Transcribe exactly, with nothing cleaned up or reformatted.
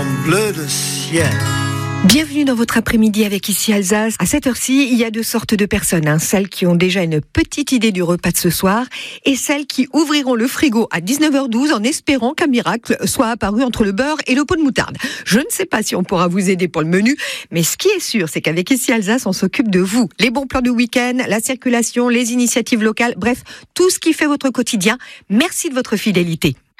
en bleu de ciel. Bienvenue dans votre après-midi avec Ici Alsace. À cette heure-ci, il y a deux sortes de personnes, hein. Celles qui ont déjà une petite idée du repas de ce soir et celles qui ouvriront le frigo à dix-neuf heures douze en espérant qu'un miracle soit apparu entre le beurre et le pot de moutarde. Je ne sais pas si on pourra vous aider pour le menu, mais ce qui est sûr, c'est qu'avec Ici Alsace, on s'occupe de vous. Les bons plans du week-end, la circulation, les initiatives locales, bref, tout ce qui fait votre quotidien. Merci de votre fidélité.